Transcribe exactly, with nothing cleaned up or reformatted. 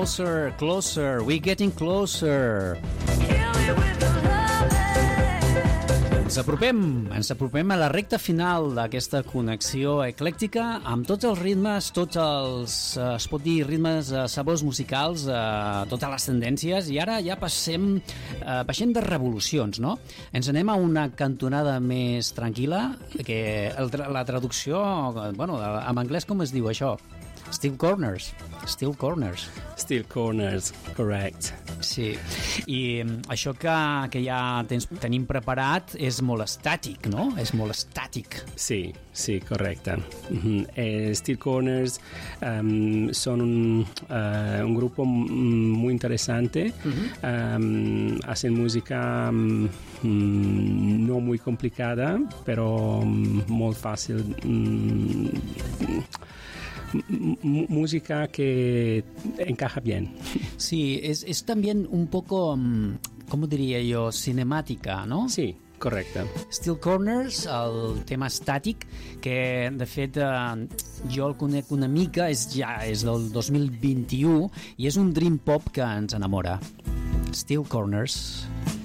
closer, closer, we're getting closer. Ens apropem, ens apropem a la recta final d'aquesta connexió eclèctica amb tots els ritmes, tots els, es pot dir, ritmes, sabors musicals, eh, totes les tendències, i ara ja passem, eh, passem de revolucions, no? Ens anem a una cantonada més tranquil·la, que el, la traducció, bueno, en anglès com es diu això? Steel Corners. Steel Corners. Steel Corners, correct. Sí, i això que, que ja tens, tenim preparat és molt estàtic, no? És molt estàtic. Sí, sí, correcte. Uh-huh. eh, Steel Corners um, son un, uh, un grupo muy interesante. Uh-huh. um, hacen música um, no muy complicada, pero um, muy fácil. Um, M- música que encaja bien. Sí, es, es también un poco, ¿cómo diría yo? Cinemática, ¿no? Sí, correcte. Steel Corners, el tema estàtic, que de fet eh, jo el conec una mica, és ja és del dos mil vint-i-u i és un dream pop que ens enamora. Steel Corners.